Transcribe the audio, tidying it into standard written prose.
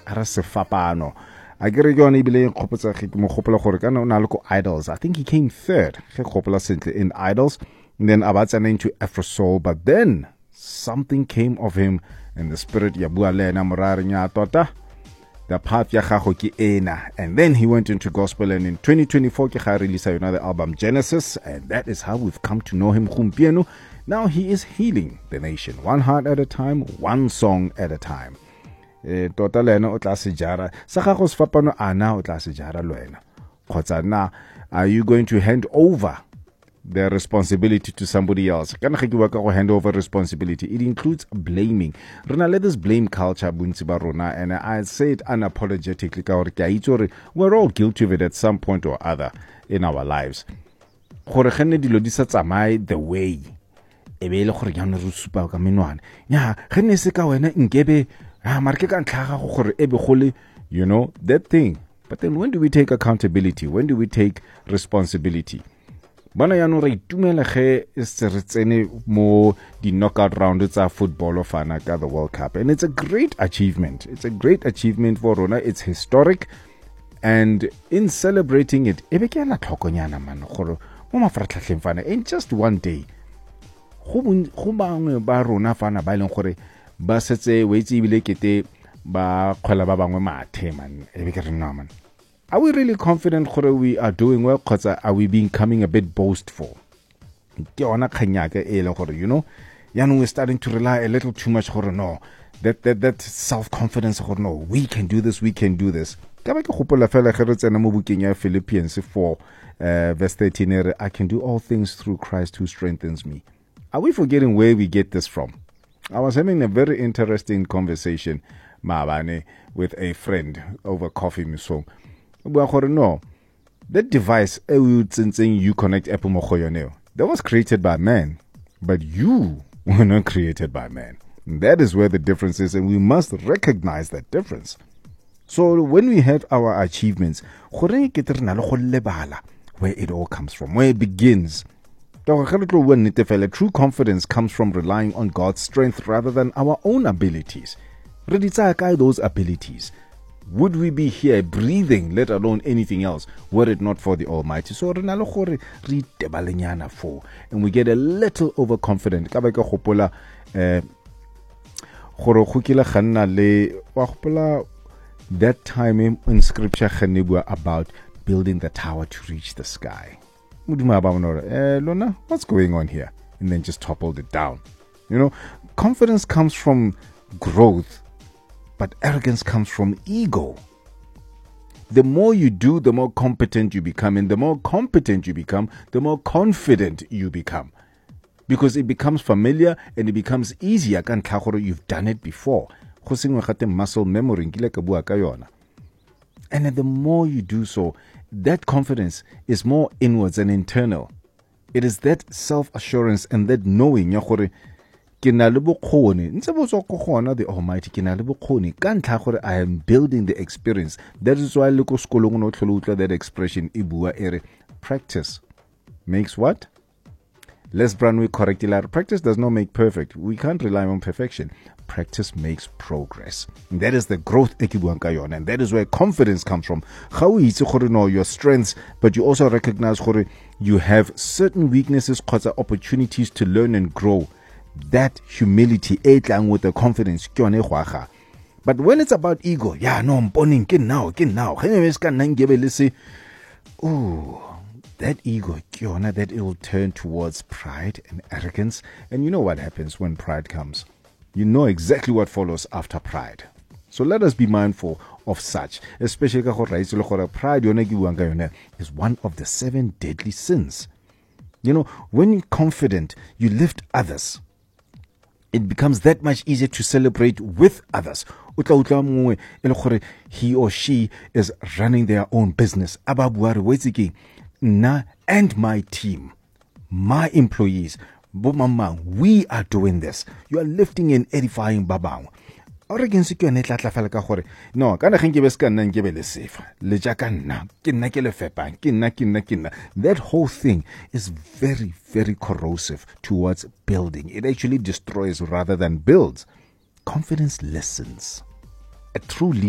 ara sefapano a ke re ke yone ebile nkgopotsa ge mo gopola gore kana o na le ko Idols. I think he came third ge gopola sentle in Idols, and then a ba tsena into Afro Soul, but then something came of him and the spirit ya bua le ena morare nya tota the path ya gago ke ena, and then he went into gospel, and in 2024 ke ga release another album Genesis, and that is how we've come to know him gompieno. Now he is healing the nation one heart at a time, one song at a time. Tota le ena o tla se jara sa gago se fapano ana o tla se jara lo ena khotsa na are you going to hand over the responsibility to somebody else? Kana ge ke wa ka go hand over responsibility, it includes blaming. Rena let this blame culture bontsi ba rona, and I say it unapologetically ka gore ke a itse gore we're all guilty of it at some point or other in our lives. Gore genne dilo di sa tsamaye the way e be ile gore ya no re supa ka menwana ya genne se ka wena nkebe marke ka ntlha ga go gore e be gole, you know, that thing. But then when do we take accountability? When do we take responsibility? Bana ya no re itumela ge se re tsene mo di knockout round tsa football of ana ka the World Cup, and it's a great achievement. It's a great achievement for rona. It's historic, and in celebrating it e be ke la tlhokonyana man gore mo mafaratlhatlheng fana in just one day go bangwe ba rona fana ba ileng gore ba setse weitse ibile kete ba khola ba bangwe mathe man e be ke re no man. Are we really confident that we are doing well, or are we becoming a bit boastful? You know, we're starting to rely a little too much on no, that self-confidence, no, we can do this, we can do this. Philippians 4, verse 13, I can do all things through Christ who strengthens me. Are we forgetting where we get this from? I was having a very interesting conversation with a friend over coffee. No, that device you connect Apple that was created by man, but you were not created by man. And that is where the difference is, and we must recognize that difference. So when we have our achievements, where it all comes from, where it begins. True confidence comes from relying on God's strength rather than our own abilities. Those abilities. Would we be here breathing, let alone anything else, were it not for the Almighty? So, and we get a little overconfident. That time in scripture about building the tower to reach the sky. Lona, what's going on here? And then just toppled it down. You know, confidence comes from growth, but arrogance comes from ego. The more you do, the more competent you become. And the more competent you become, the more confident you become. Because it becomes familiar and it becomes easier. You've done it before. Muscle memory. And the more you do so, that confidence is more inwards and internal. It is that self-assurance and that knowing the Almighty I am building the experience. That is why that expression practice makes what? Les Brown correct. Practice does not make perfect. We can't rely on perfection. Practice makes progress. And that is the growth, and that is where confidence comes from. How you know your strengths, but you also recognize you have certain weaknesses, opportunities to learn and grow. That humility, with the confidence. But when it's about ego, I'm burning, get now. That ego, that it will turn towards pride and arrogance. And you know what happens when pride comes. You know exactly what follows after pride. So let us be mindful of such, especially pride is one of the 7 deadly sins. You know, when you're confident, you lift others. It becomes that much easier to celebrate with others. He or she is running their own business. And my team, my employees, we are doing this. You are lifting and edifying babang. No, that whole thing is very, very corrosive towards building. It actually destroys rather than builds. Confidence listens. A true leader